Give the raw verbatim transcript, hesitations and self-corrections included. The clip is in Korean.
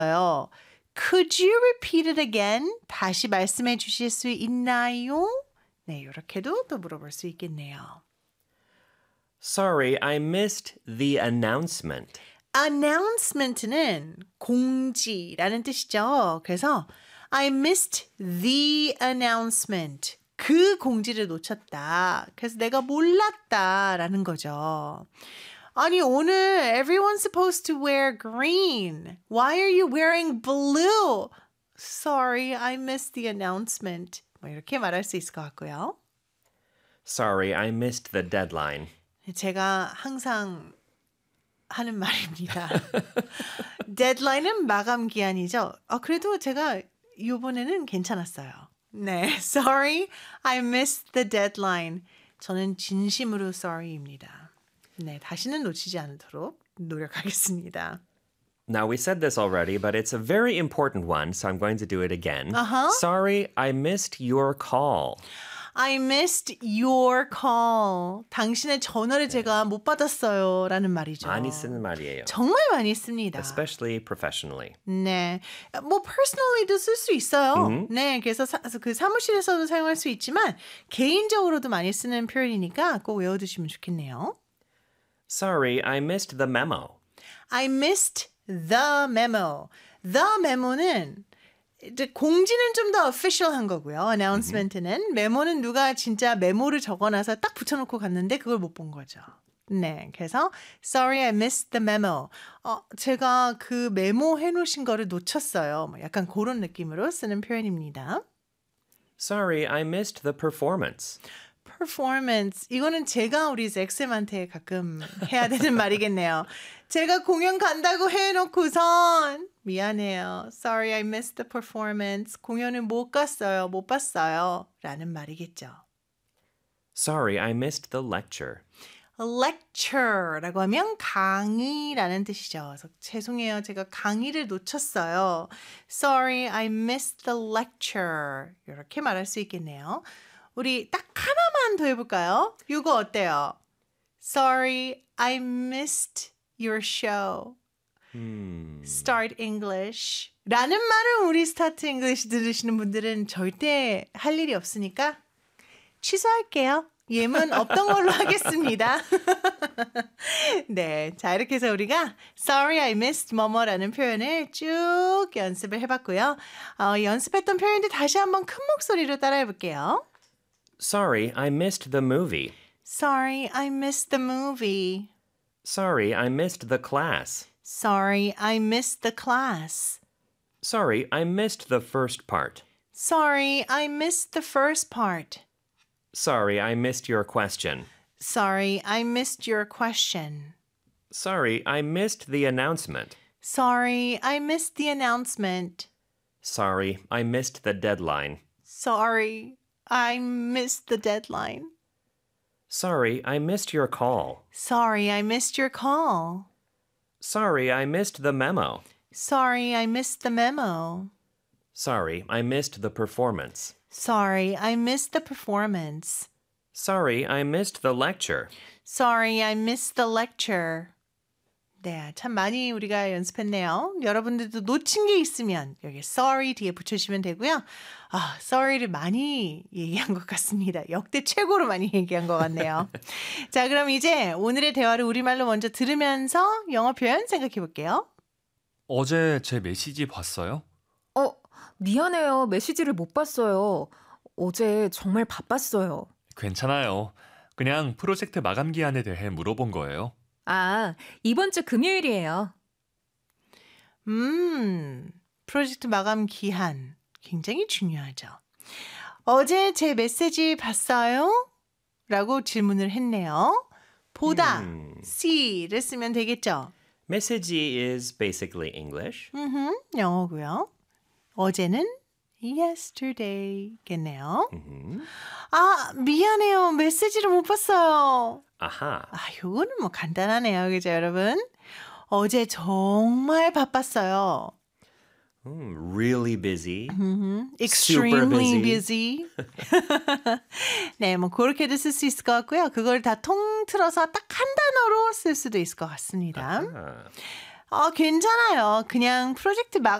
Could you repeat it again? 다시 말씀해 주실 수 있나요? 네, 이렇게도 또 물어볼 수 있겠네요. Sorry, I missed the announcement. announcement는 공지라는 뜻이죠. 그래서 I missed the announcement. 그 공지를 놓쳤다. 그래서 내가 몰랐다라는 거죠. 아니 오늘 everyone's supposed to wear green. Why are you wearing blue? Sorry, I missed the announcement. 뭐 이렇게 말할 수 있을 것 같고요. Sorry, I missed the deadline. 제가 항상 하는 말입니다. 데드라인은 마감 기한이죠. 아, 그래도 제가 이번에는 괜찮았어요. 네, sorry, I missed the deadline. 저는 진심으로 sorry입니다. 네, 다시는 놓치지 않도록 노력하겠습니다. Now, we said this already, but it's a very important one, so I'm going to do it again. Uh-huh. Sorry, I missed your call. I missed your call. 당신의 전화를 네. 제가 못 받았어요. 라는 말이죠. 많이 쓰는 말이에요. 정말 많이 씁니다. Especially professionally. 네. 뭐 personally도 쓸 수 있어요. Mm-hmm. 네. 그래서 사, 그 사무실에서도 사용할 수 있지만 개인적으로도 많이 쓰는 표현이니까 꼭 외워두시면 좋겠네요. Sorry, I missed the memo. I missed the memo. The memo는 이제 공지는 좀 더 official한 거고요. announcement는 메모는 누가 진짜 메모를 적어놔서 딱 붙여놓고 갔는데 그걸 못 본 거죠. 네, 그래서 sorry I missed the memo. 어, 제가 그 메모 해놓으신 거를 놓쳤어요. 뭐 약간 그런 느낌으로 쓰는 표현입니다. Sorry, I missed the performance. performance. 이거는 제가 우리 잭쌤한테 가끔 해야 되는 말이겠네요. 제가 공연 간다고 해놓고선 미안해요. Sorry, I missed the performance. 공연을 못 갔어요. 못 봤어요. 라는 말이겠죠. Sorry, I missed the lecture. lecture라고 하면 강의라는 뜻이죠. 그래서 죄송해요. 제가 강의를 놓쳤어요. Sorry, I missed the lecture. 이렇게 말할 수 있겠네요. 우리 딱 하나만 더 해볼까요? 이거 어때요? Sorry, I missed your show. Hmm. Start English. 라는 말은 우리 스타트 잉글리시 들으시는 분들은 절대 할 일이 없으니까 취소할게요. 예문 없던 걸로 하겠습니다. 네, 자 이렇게 해서 우리가 Sorry, I missed 뭐뭐라는 표현을 쭉 연습을 해봤고요. 어, 연습했던 표현들 다시 한번 큰 목소리로 따라해볼게요. Sorry, I missed the movie. Sorry, I missed the movie. Sorry, I missed the class. Sorry, I missed the class. Sorry, I missed the first part. Sorry, I missed the first part. Sorry, I missed your question. Sorry, I missed your question. Sorry, I missed the announcement. Sorry, I missed the announcement. Sorry, I missed the deadline. Sorry, I missed the deadline. Sorry, I missed your call. Sorry, I missed your call. Sorry, I missed the memo. Sorry, I missed the memo. Sorry, I missed the performance. Sorry, I missed the performance. Sorry, I missed the lecture. Sorry, I missed the lecture. 네, 참 많이 우리가 연습했네요. 여러분들도 놓친 게 있으면 여기 sorry 뒤에 붙여주시면 되고요. 아, sorry를 많이 얘기한 것 같습니다. 역대 최고로 많이 얘기한 것 같네요. 자, 그럼 이제 오늘의 대화를 우리말로 먼저 들으면서 영어 표현 생각해 볼게요. 어제 제 메시지 봤어요? 어, 미안해요. 메시지를 못 봤어요. 어제 정말 바빴어요. 괜찮아요. 그냥 프로젝트 마감 기한에 대해 물어본 거예요. 아, 이번 주 금요일이에요. 음, 프로젝트 마감 기한 굉장히 중요하죠. 어제 제 메시지 봤어요? 라고 질문을 했네요. 보다, 음. see를 쓰면 되겠죠. Message is basically English. 음흠, 영어고요. 어제는 yesterday겠네요. Mm-hmm. 아, 미안해요. 메시지를 못 봤어요. 아하. 아, 요거는 뭐 간단하네요. 그죠, 여러분? 어제 정말 바빴어요. Mm, really busy. Mm-hmm. Extremely busy. 네, 뭐 그렇게도 쓸 수 있을 것 같고요. 그걸 다 통틀어서 딱 한 단어로 쓸 수도 있을 것 같습니다. 아하. 아, 괜찮아요. 그냥 프로젝트